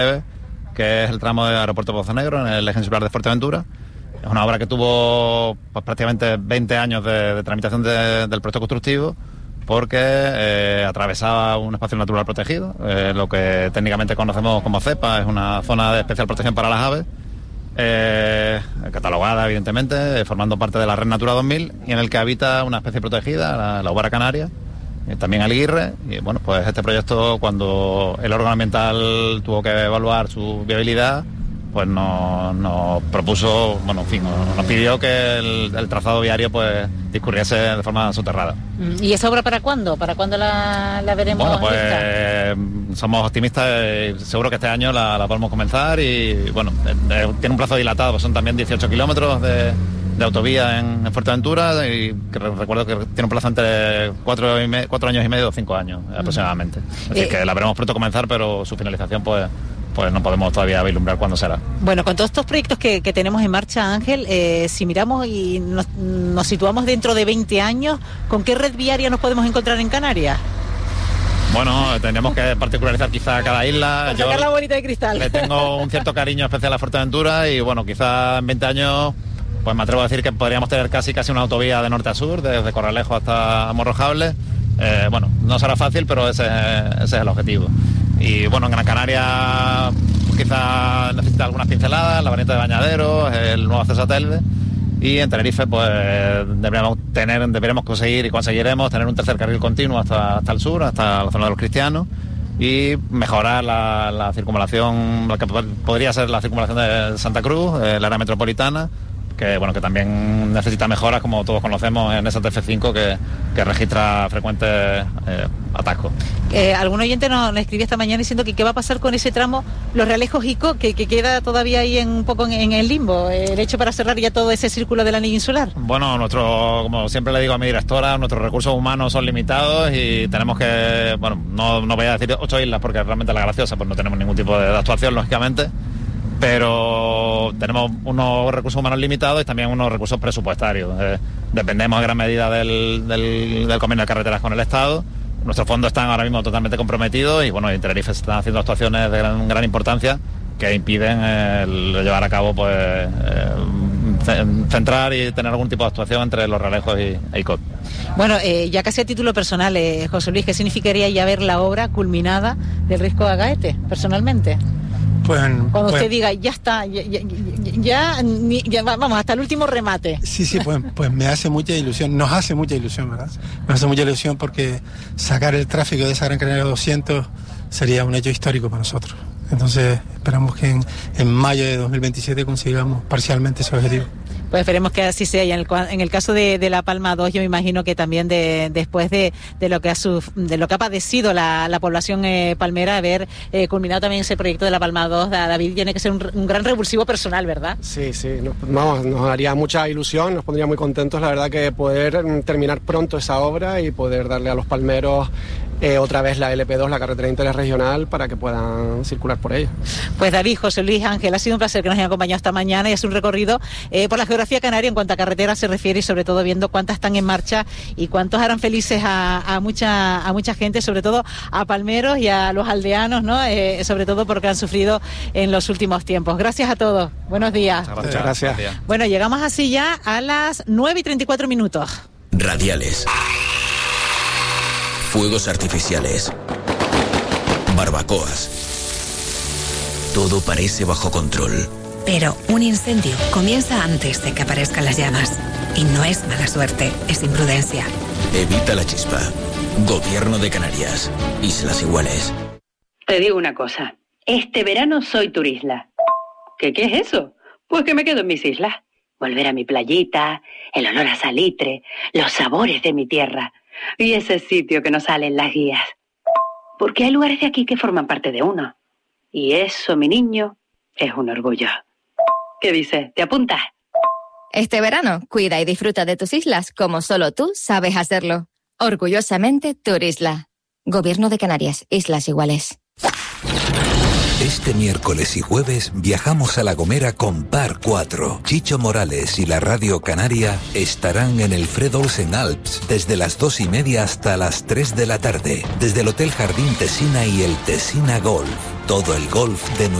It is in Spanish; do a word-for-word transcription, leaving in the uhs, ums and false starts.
que es el tramo del aeropuerto de Pozo Negro, en el eje insular de Fuerteventura. Es una obra que tuvo pues, prácticamente veinte años de, de tramitación de, del proyecto constructivo, porque eh, atravesaba un espacio natural protegido, eh, lo que técnicamente conocemos como CEPA, es una zona de especial protección para las aves, eh, catalogada evidentemente, formando parte de la Red Natura dos mil, y en el que habita una especie protegida, la, la óvara canaria, y también alguirre. Y bueno, pues este proyecto, cuando el órgano ambiental tuvo que evaluar su viabilidad, pues nos, nos propuso, bueno, en fin, nos, nos pidió que el, el trazado viario pues discurriese de forma soterrada. ¿Y esa obra para cuándo? ¿Para cuándo la, la veremos? Bueno, pues eh, somos optimistas y seguro que este año la, la podemos comenzar y, bueno, eh, tiene un plazo dilatado, pues son también dieciocho kilómetros de, de autovía en, en Fuerteventura, y que recuerdo que tiene un plazo entre cuatro, y me, cuatro años y medio o cinco años uh-huh. aproximadamente. Es decir, eh, que la veremos pronto comenzar, pero su finalización pues... pues no podemos todavía vislumbrar cuándo será. Bueno, con todos estos proyectos que, que tenemos en marcha, Ángel, eh, si miramos y nos, nos situamos dentro de veinte años, ¿con qué red viaria nos podemos encontrar en Canarias? Bueno, tendríamos que particularizar quizá cada isla. Yo sacar la bolita de cristal. Le tengo un cierto cariño especial a Fuerteventura y, bueno, quizá en veinte años, pues me atrevo a decir que podríamos tener casi casi una autovía de norte a sur, desde Corralejo hasta Morrojable. Eh, bueno, no será fácil, pero ese, ese es el objetivo. Y bueno, en Gran Canaria quizá necesita algunas pinceladas, la variante de Bañaderos, el nuevo acceso a Telde. Y en Tenerife pues deberíamos tener, deberíamos conseguir y conseguiremos tener un tercer carril continuo hasta, hasta el sur, hasta la zona de los Cristianos, y mejorar la, la circunvalación, la que podría ser la circunvalación de Santa Cruz, el área metropolitana, que bueno, que también necesita mejoras, como todos conocemos, en esa T F cinco que, que registra frecuentes eh, atascos. Eh, algún oyente nos, nos escribió esta mañana diciendo que qué va a pasar con ese tramo Los Realejos-Ico, que, que queda todavía ahí en, un poco en, en el limbo, el hecho para cerrar ya todo ese círculo del anillo insular. Bueno, nuestro, como siempre le digo a mi directora, nuestros recursos humanos son limitados y tenemos que, bueno, no, no voy a decir ocho islas porque realmente la graciosa, pues no tenemos ningún tipo de, de actuación, lógicamente, pero tenemos unos recursos humanos limitados y también unos recursos presupuestarios. Eh, dependemos en gran medida del, del, del convenio de carreteras con el Estado. Nuestros fondos están ahora mismo totalmente comprometidos y, bueno, en Tenerife se están haciendo actuaciones de gran, gran importancia que impiden el llevar a cabo, pues, eh, centrar y tener algún tipo de actuación entre Los Realejos y, y I C O T. Bueno, eh, ya casi a título personal, eh, José Luis, ¿qué significaría ya ver la obra culminada del Risco de Agaete, personalmente? Pues, Cuando pues, usted diga, ya está, ya, ya, ya, ni, ya, vamos, hasta el último remate. Sí, sí, pues, pues me hace mucha ilusión, nos hace mucha ilusión, ¿verdad? Nos hace mucha ilusión porque sacar el tráfico de esa Gran Canaria doscientos sería un hecho histórico para nosotros. Entonces esperamos que en, en mayo de dos mil veintisiete consigamos parcialmente ese objetivo. Pues esperemos que así sea. Y en el, en el caso de, de La Palma dos, yo me imagino que también de, después de, de lo que ha suf, de lo que ha padecido la, la población eh, palmera, haber eh, culminado también ese proyecto de La Palma dos, David, tiene que ser un, un gran revulsivo personal, ¿verdad? Sí, sí, nos, vamos, nos haría mucha ilusión, nos pondría muy contentos, la verdad, que poder terminar pronto esa obra y poder darle a los palmeros Eh, otra vez la L P dos, la carretera interregional, para que puedan circular por ella. Pues David, José Luis, Ángel, ha sido un placer que nos hayan acompañado esta mañana y es un recorrido eh, por la geografía canaria en cuanto a carretera se refiere, y sobre todo viendo cuántas están en marcha y cuántos harán felices a, a mucha a mucha gente, sobre todo a palmeros y a los aldeanos, ¿no? Eh, sobre todo porque han sufrido en los últimos tiempos. Gracias a todos. Buenos días. Muchas gracias. Muchas gracias. Bueno, llegamos así ya a las nueve y treinta y cuatro minutos. Radiales. Fuegos artificiales, barbacoas, todo parece bajo control. Pero un incendio comienza antes de que aparezcan las llamas. Y no es mala suerte, es imprudencia. Evita la chispa. Gobierno de Canarias. Islas Iguales. Te digo una cosa. Este verano soy turisla. ¿Qué, qué es eso? Pues que me quedo en mis islas. Volver a mi playita, el olor a salitre, los sabores de mi tierra. Y ese sitio que no sale en las guías. Porque hay lugares de aquí que forman parte de uno. Y eso, mi niño, es un orgullo. ¿Qué dices? ¿Te apuntas? Este verano, cuida y disfruta de tus islas como solo tú sabes hacerlo. Orgullosamente Turisla. Gobierno de Canarias. Islas Iguales. Este miércoles y jueves viajamos a La Gomera con Par cuatro. Chicho Morales y la Radio Canaria estarán en el Fred Olsen Alps desde las dos y media hasta las tres de la tarde. Desde el Hotel Jardín Tesina y el Tesina Golf. Todo el golf de